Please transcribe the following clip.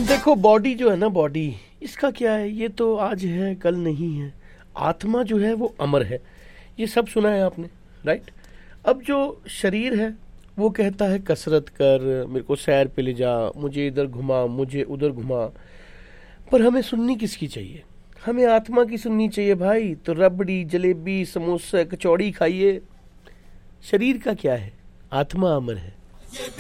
देखो बॉडी जो है ना, बॉडी इसका क्या है, ये तो आज है कल नहीं है। आत्मा जो है वो अमर है, ये सब सुना है आपने, राइट। अब जो शरीर है वो कहता है कसरत कर, मेरे को सैर पे ले जा, मुझे इधर घुमा, मुझे उधर घुमा। पर हमें सुननी किसकी चाहिए? हमें आत्मा की सुननी चाहिए भाई। तो रबड़ी, जलेबी, समोसा, कचौड़ी खाइए। शरीर का क्या है? आत्मा अमर है।